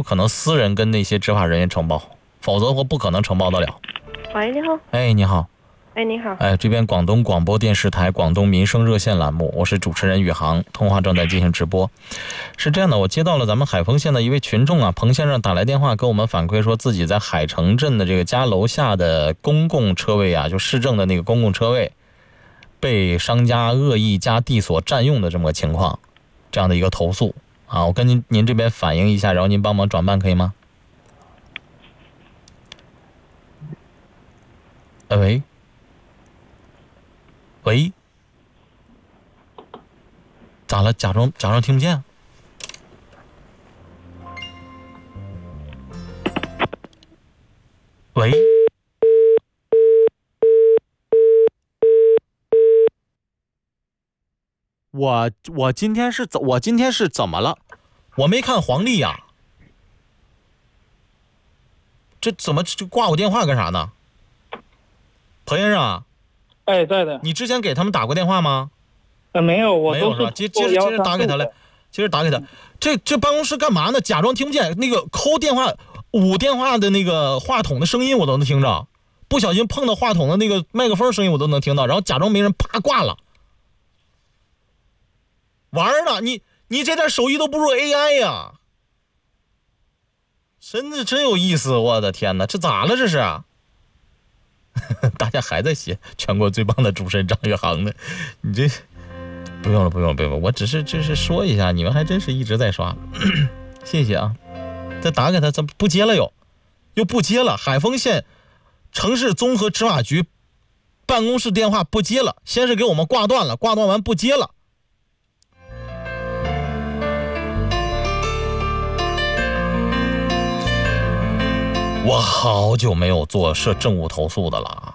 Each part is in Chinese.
可能私人跟那些执法人员承包，否则我不可能承包得了。 喂，你好。 哎，你好。 哎，你好。 哎，这边广东广播电视台广东民生热线栏目，我是主持人宇航，通话正在进行直播。是这样的，我接到了咱们海丰县的一位群众啊，彭先生打来电话给我们反馈说，自己在海城镇的这个家楼下的公共车位啊，就市政的那个公共车位，被商家恶意加地锁占用的这么个情况，这样的一个投诉啊，我跟您这边反映一下，然后您帮忙转办可以吗？喂。喂，咋了？假装听不见。喂，我今天是怎么了？我没看黄历呀。这怎么这挂我电话干啥呢？彭先生啊。 哎，在的。 你之前给他们打过电话吗？ 没有，我没有是吧？接着打给他来，接着打给他。这办公室干嘛呢？假装听不见，那个抠电话捂电话的那个话筒的声音我都能听着，不小心碰到话筒的那个麦克风声音我都能听到，然后假装没人，啪挂了。玩呢？你这点手艺都不如 AI 呀！真有意思，我的天哪，这咋了这是？大家还在写全国最棒的主持人张宇航呢，你这不用了，我只是说一下，你们还真是一直在刷，谢谢啊。再打给他，怎么不接了又不接了？海丰县城市综合执法局办公室电话不接了，先是给我们挂断了，挂断完不接了。我好久没有做涉政务投诉的了，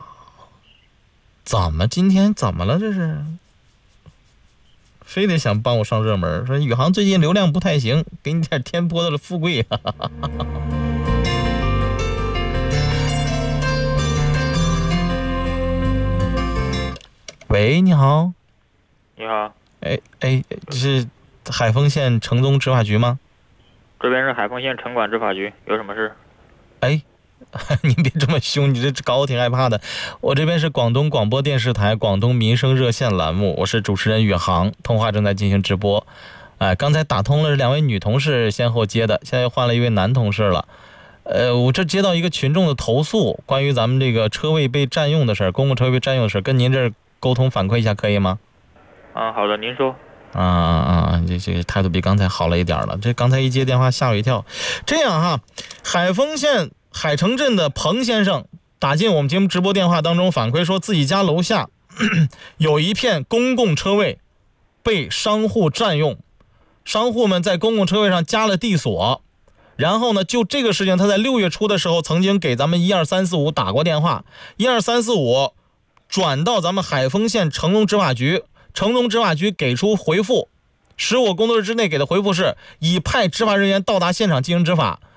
今天怎么了？这是非得想帮我上热门，说宇航最近流量不太行，给你点天坡的富贵。喂，你好。 你好。 哎，这是海丰县城中执法局吗？ 这边是海丰县城管执法局，有什么事？ 哎，你别这么凶，你这搞我挺害怕的。我这边是广东广播电视台广东民生热线栏目，我是主持人宇航，通话正在进行直播。刚才打通了两位女同事先后接的，现在又换了一位男同事了。我这接到一个群众的投诉，关于咱们这个车位被占用的事儿，公共车位被占用的事儿，跟您这儿沟通反馈一下可以吗？ 好的，您说。 这个态度比刚才好了一点了。这刚才一接电话吓我一跳。这样哈，海丰县海城镇的彭先生打进我们节目直播电话当中，反馈说自己家楼下有一片公共车位被商户占用，商户们在公共车位上加了地锁。然后呢，就这个事情，他在6月初的时候曾经给咱们12345打过电话，12345转到咱们海丰县城中执法局。城中执法局给出回复，15个工作日之内给的回复是已派执法人员到达现场进行执法，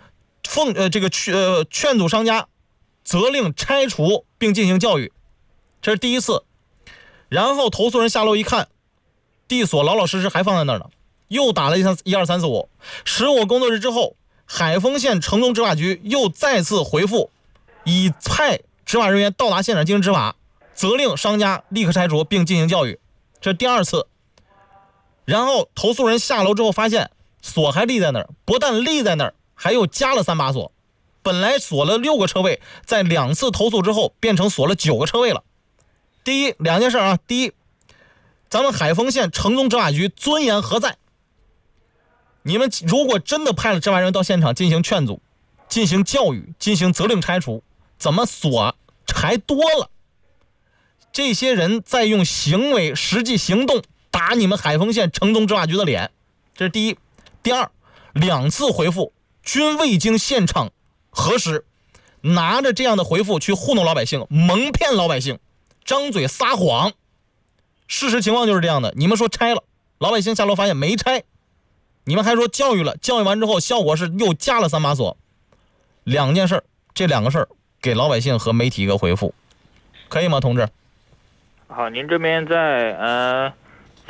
劝阻商家，责令拆除并进行教育。这是第一次。然后投诉人下楼一看，地锁老老实实还放在那儿呢，又打了12345，15个工作日之后，海丰县城中执法局又再次回复，已派执法人员到达现场进行执法，责令商家立刻拆除并进行教育。这是第二次。然后投诉人下楼之后发现锁还立在那儿，不但立在那儿，还又加了3把锁。本来锁了6个车位，在2次投诉之后变成锁了9个车位了。两件事啊。第一，咱们海丰县城中执法局尊严何在？你们如果真的派了执法人员到现场进行劝阻、进行教育、进行责令拆除，怎么锁还多了？这些人在用行为、实际行动打你们海丰县城中执法局的脸，这是第一。第二，2次回复均未经现场核实，拿着这样的回复去糊弄老百姓，蒙骗老百姓，张嘴撒谎。事实情况就是这样的，你们说拆了，老百姓下楼发现没拆，你们还说教育了，教育完之后效果是又加了3把锁。2件事，这2个事儿给老百姓和媒体一个回复，可以吗，同志？ 好，您这边再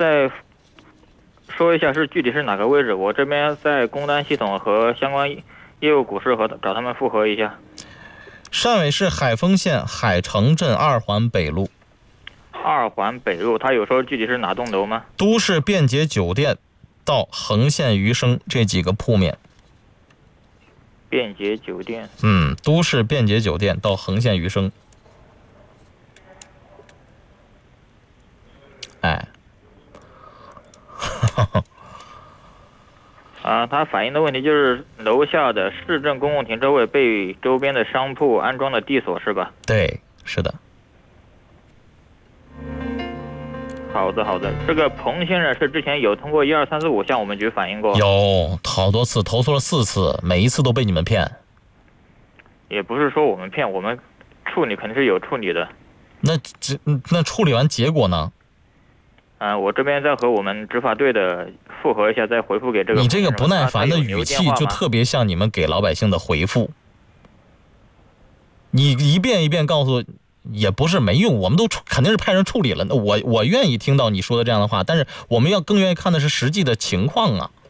说一下具体是哪个位置？我这边在工单系统和相关业务股市和找他们复核一下。 汕尾市海丰县海城镇2环北路。 2环北路，他有说具体是哪栋楼吗？ 都市便捷酒店到横线余生这几个铺面。 便捷酒店。 都市便捷酒店到横线余生。哎。 他反映的问题就是楼下的市政公共停车位被周边的商铺安装了地锁，是吧？ 对，是的。 好的，这个彭先生是之前有通过12345向我们局反映过？ 有好多次，投诉了4次，每一次都被你们骗。 也不是说我们骗，我们处理肯定是有处理的。 那处理完结果呢？ 我这边再和我们执法队的复核一下，再回复给这个。 你这个不耐烦的语气就特别像你们给老百姓的回复。你一遍一遍告诉，也不是没用，我们都肯定是派人处理了。那我愿意听到你说的这样的话，但是我们要更愿意看的是实际的情况啊。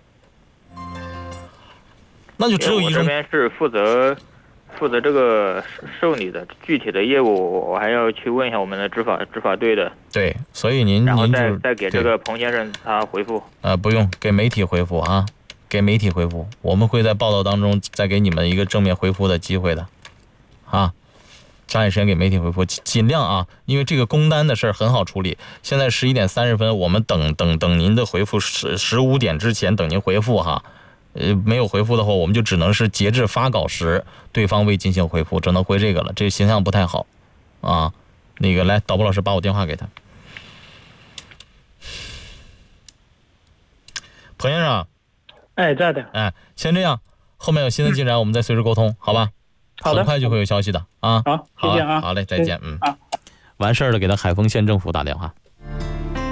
那就只有一种。 我这边是负责这个受理的具体的业务，我还要去问一下我们的执法队的。 对，所以您然后再给这个彭先生他回复。 不用给媒体回复啊，给媒体回复，我们会在报道当中再给你们一个正面回复的机会的，啊，抓紧时间给媒体回复，尽量啊，因为这个工单的事儿很好处理。现在11点30分，我们等您的回复，15点之前等您回复哈。没有回复的话，我们就只能是截至发稿时对方未进行回复，只能回这个了，这个形象不太好啊。那个来，导播老师把我电话给他。彭先生。 哎，在的。 哎，先这样，后面有新的进展，我们再随时沟通，好吧？ 好的， 很快就会有消息的啊。 好，谢谢啊。 好嘞，再见。完事儿了，给他海丰县政府打电话。